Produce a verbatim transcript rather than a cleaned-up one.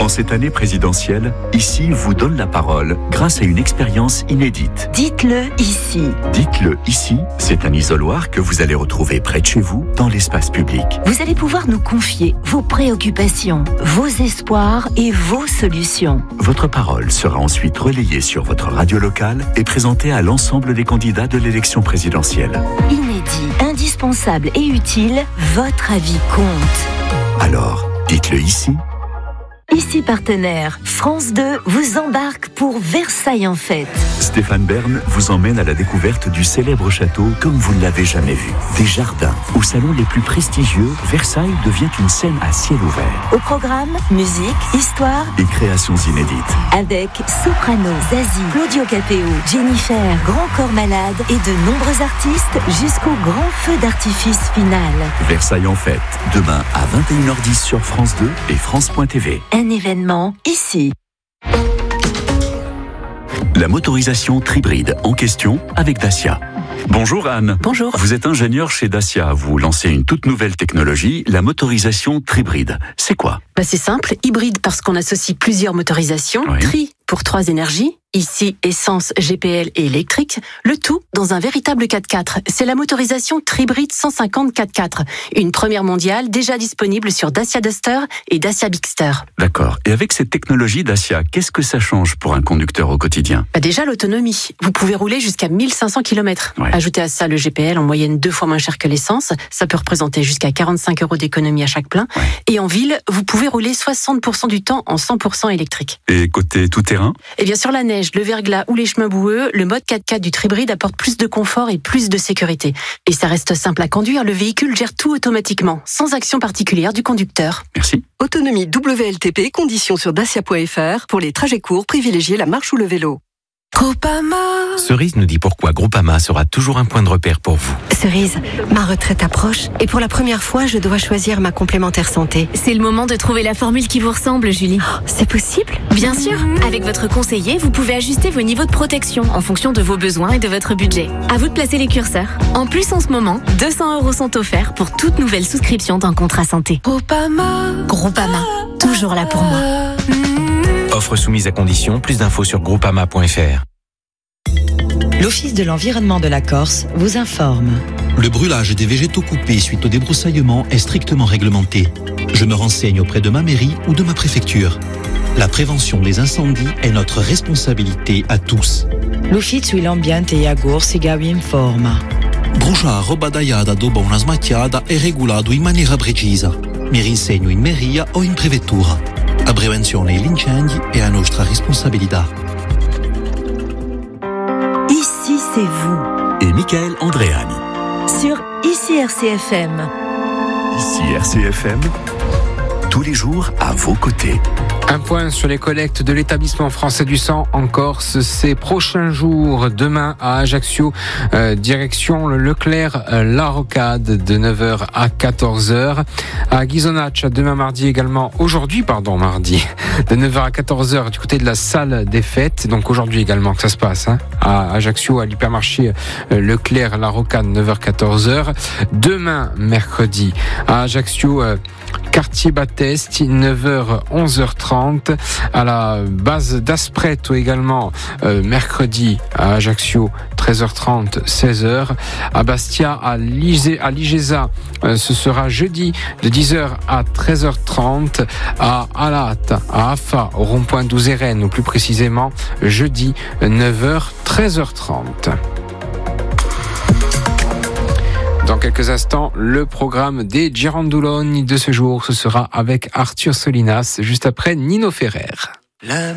cette année présidentielle, Ici vous donne la parole grâce à une expérience inédite. Dites-le ici. Dites-le ici, c'est un isoloir que vous allez retrouver près de chez vous, dans l'espace public. Vous allez pouvoir nous confier vos préoccupations, vos espoirs et vos solutions. Votre parole sera ensuite relayée sur votre radio locale et présentée à l'ensemble des candidats de l'élection présidentielle. Inédit, indispensable et utile, votre avis compte. Alors, dites-le ici. Ici partenaire, France deux vous embarque pour Versailles en fête. Stéphane Bern vous emmène à la découverte du célèbre château comme vous ne l'avez jamais vu. Des jardins, aux salons les plus prestigieux, Versailles devient une scène à ciel ouvert. Au programme, musique, histoire et créations inédites. Avec Soprano, Zazie, Claudio Capéo, Jennifer, Grand Corps Malade et de nombreux artistes jusqu'au grand feu d'artifice final. Versailles en fête, demain à vingt et une heures dix sur France deux et France point T V. Un événement ici. La motorisation Tribride en question avec Dacia. Bonjour Anne. Bonjour. Vous êtes ingénieur chez Dacia. Vous lancez une toute nouvelle technologie, la motorisation Tribride. C'est quoi ? Bah c'est simple, hybride parce qu'on associe plusieurs motorisations, Oui. tri pour trois énergies, ici essence, G P L et électrique, le tout dans un véritable quatre-quatre. C'est la motorisation Tribride cent cinquante quatre-quatre, une première mondiale déjà disponible sur Dacia Duster et Dacia Bigster. D'accord. Et avec cette technologie Dacia, qu'est-ce que ça change pour un conducteur au quotidien ? Bah déjà l'autonomie, vous pouvez rouler jusqu'à mille cinq cents kilomètres. Ouais. Ajoutez à ça le G P L en moyenne deux fois moins cher que l'essence, ça peut représenter jusqu'à quarante-cinq euros d'économie à chaque plein. Ouais. Et en ville, vous pouvez rouler soixante pour cent du temps en cent pour cent électrique. Et côté tout-terrain ? Et bien sur la neige, le verglas ou les chemins boueux, le mode quatre-quatre du Tribride apporte plus de confort et plus de sécurité. Et ça reste simple à conduire, le véhicule gère tout automatiquement, sans action particulière du conducteur. Merci. Autonomie W L T P, conditions sur dacia point f r. Pour les trajets courts, privilégiez la marche ou le vélo. Groupama. Cerise nous dit pourquoi Groupama sera toujours un point de repère pour vous. Cerise, ma retraite approche et pour la première fois, je dois choisir ma complémentaire santé. C'est le moment de trouver la formule qui vous ressemble, Julie. Oh, c'est possible ? Bien sûr. Avec votre conseiller, vous pouvez ajuster vos niveaux de protection en fonction de vos besoins et de votre budget. À vous de placer les curseurs. En plus, en ce moment, deux cents euros sont offerts pour toute nouvelle souscription d'un contrat santé. Groupama. Groupama, toujours là pour moi. Offre soumise à condition, plus d'infos sur groupama point f r. L'Office de l'environnement de la Corse vous informe. Le brûlage des végétaux coupés suite au débroussaillement est strictement réglementé. Je me renseigne auprès de ma mairie ou de ma préfecture. La prévention des incendies est notre responsabilité à tous. L'Ufficio l'ambiente e agour siga vi informa. Bruciare roba tagliata dopo una smacchiata è regolato in maniera precisa. Mi rinsegno in meria o in prefettura. La prevenzione degli incendi è a nostra responsabilità. Ici, c'est vous. Et Michael Andréani. Sur Ici R C F M. Ici R C F M, tous les jours à vos côtés. Un point sur les collectes de l'établissement français du sang en Corse ces prochains jours. Demain à Ajaccio, euh, direction le Leclerc euh, La Rocade de neuf heures à quatorze heures. À Ghisonaccia demain mardi également, aujourd'hui pardon mardi, de neuf heures à quatorze heures du côté de la salle des fêtes. Donc aujourd'hui également que ça se passe hein, à Ajaccio, à l'hypermarché euh, Leclerc La Rocade neuf heures quatorze heures. Demain mercredi à Ajaccio, euh, quartier Battesti neuf heures onze heures trente. À la base d'Aspreto également euh, mercredi à Ajaccio treize heures trente seize heures. À Bastia à, Ligé, à Ligeza euh, ce sera jeudi de dix heures à treize heures trente. À Alat, à Afa au rond-point douze Rennes ou plus précisément jeudi neuf heures treize heures trente. Dans quelques instants, le programme des Girandoloni de ce jour, ce sera avec Arthur Solinas, juste après Nino Ferrer.